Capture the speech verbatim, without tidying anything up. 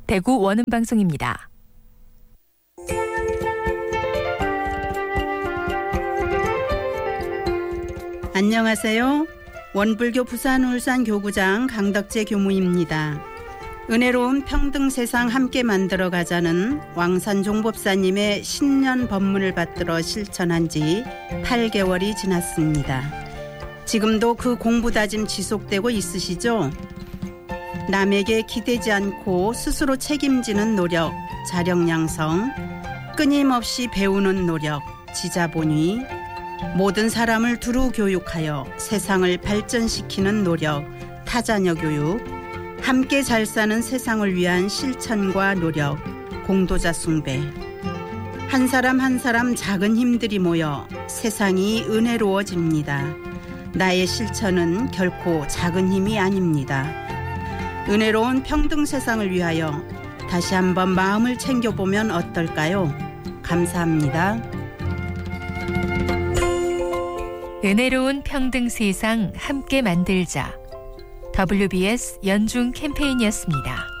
대구 원음방송입니다. 안녕하세요. 원불교 부산 울산 교구장 강덕재 교무입니다. 은혜로운 평등 세상 함께 만들어 가자는 왕산 종법사님의 신년 법문을 받들어 실천한 지 팔 개월이 지났습니다. 지금도 그 공부 다짐 지속되고 있으시죠? 남에게 기대지 않고 스스로 책임지는 노력, 자력 양성, 끊임없이 배우는 노력, 지자본위, 모든 사람을 두루 교육하여 세상을 발전시키는 노력, 타자녀 교육, 함께 잘 사는 세상을 위한 실천과 노력, 공도자 숭배. 한 사람 한 사람 작은 힘들이 모여 세상이 은혜로워집니다. 나의 실천은 결코 작은 힘이 아닙니다. 은혜로운 평등 세상을 위하여 다시 한번 마음을 챙겨보면 어떨까요? 감사합니다. 은혜로운 평등 세상 함께 만들자. 더블유비에스 연중 캠페인이었습니다.